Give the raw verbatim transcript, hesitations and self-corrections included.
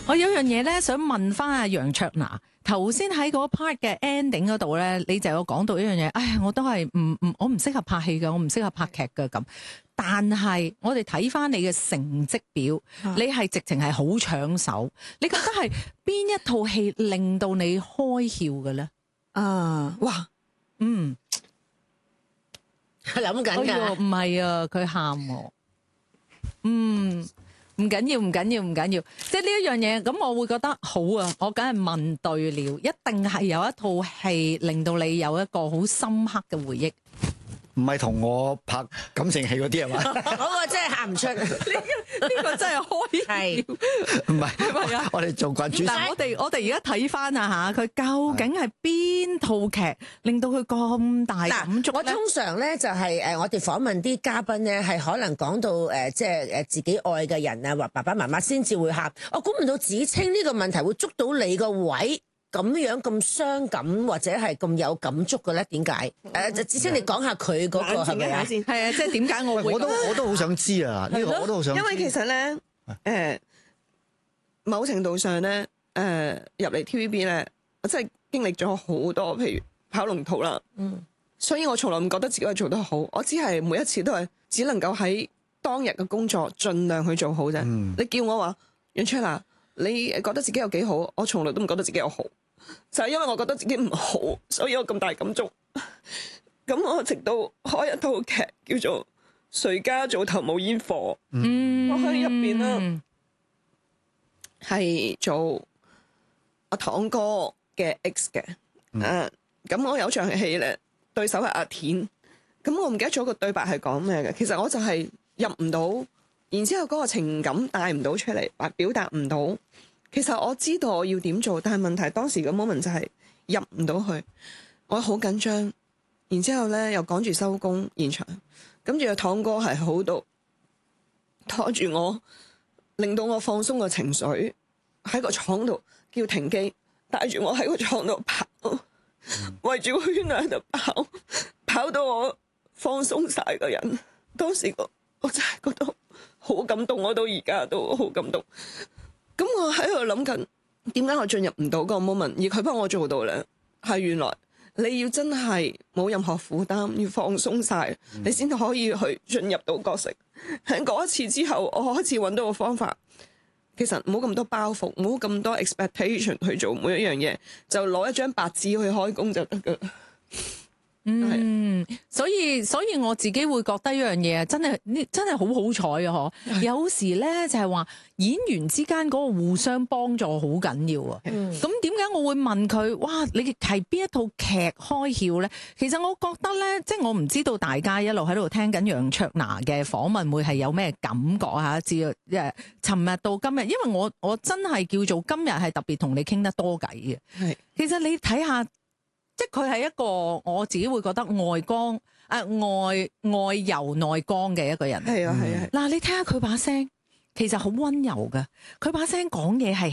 我有樣嘢咧，想問翻阿楊卓娜，頭先喺嗰 part 嘅 ending 嗰度咧，你就有講到一樣嘢，唉，我都係唔唔，我唔適合拍戲㗎，我唔適合拍劇㗎咁。但係我哋睇翻你嘅成績表，啊、你係直情係好搶手。你覺得係邊一套戲令到你開竅嘅咧？啊，哇，嗯， 係諗緊㗎， 唔係啊，佢喊喎，嗯。唔緊要，唔緊要，唔緊要，即係呢一樣嘢，咁我會覺得好啊！我梗係問對了，一定係有一套戲令到你有一個好深刻嘅回憶。 唔係同我拍感情戲嗰啲係嘛？ 嗰個真係喊唔出，呢呢個真係開竅。 唔係，係咪啊？我哋做慣主。 但係我哋我哋而家睇翻啊嚇，佢究竟係邊套劇令到佢咁大感觸咧？ 我通常咧就係誒，我哋訪問啲嘉賓咧，係可能講到誒，即係誒自己愛嘅人啊，或爸爸媽媽先至會喊。我估唔到芷菁呢個問題會捉到你個位。咁樣咁傷感或者係咁有感觸嘅咧？點解？誒，就芷菁你講下佢嗰個係咪啊？ 係啊，即係點解我會？ 我都我都好想知啊！呢個我都好想知。 因為其實咧，誒某程度上咧，誒入嚟 T V B 咧，我真係經歷咗好多，譬如跑龍套啦。嗯。所以我從來唔覺得自己係做得好，我只係每一次都係只能夠喺當日嘅工作盡量去做好啫。嗯。你叫我話楊卓娜，你覺得自己有幾好？我從來都唔覺得自己有好。就係因為我覺得自己唔好，所以我咁大感觸。咁我直到開一套劇叫做《誰家灶頭冇煙火》，嗯、我喺入邊啦，係做阿堂哥嘅 X 嘅。誒、嗯，咁、啊、我有場戲咧，對手係阿田。咁我唔記得咗個對白係講咩嘅。其實我就係入唔到，然之後嗰個情感帶唔到出嚟，或表達唔到。其實我知道我要點做，但係問題當時個 moment 就係入唔到去，我好緊張，然之後咧又趕住收工現場，跟住阿堂哥係好到拖住我，令到我放鬆個情緒，喺個廠度叫停機，帶住我喺個廠度跑，圍住個圈喺度跑，跑到我放鬆晒個人。當時我我真係覺得好感動，我到而家都好感動。咁我喺度諗緊，點解我進入唔到嗰個 moment，而佢幫我做到咧？係原來你要真係冇任何負擔，要放鬆晒，嗯、你先可以去進入到角色。喺嗰一次之後，我開始揾到個方法。其實唔好咁多包袱，唔好咁多 expectation 去做每一樣嘢，就攞一張白紙去開工就得噶。 嗯，所以所以我自己會覺得一樣嘢啊，真係呢真係好好彩啊！嗬，有時咧就係話演員之間嗰個互相幫助好緊要啊。咁點解我會問佢？哇，你係邊一套劇開竅咧？其實我覺得咧，即係我唔知道大家一路喺度聽緊楊卓娜嘅訪問會係有咩感覺嚇？至誒，尋日到今日，因為我我真係叫做今日係特別同你傾得多偈嘅。係，其實你睇下。即係佢係一個我自己會覺得外剛誒、呃、外外柔內剛嘅一個人。係啊係啊。嗱、嗯，你睇下佢把聲，其實好溫柔㗎。佢把聲講嘢係